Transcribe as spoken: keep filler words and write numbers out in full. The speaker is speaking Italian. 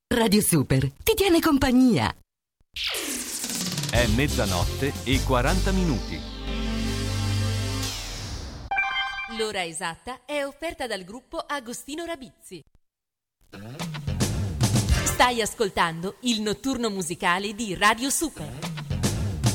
Radio Super ti tiene compagnia. È mezzanotte e quaranta minuti. L'ora esatta è offerta dal gruppo Agostino Rabizzi. Stai ascoltando il notturno musicale di Radio Super.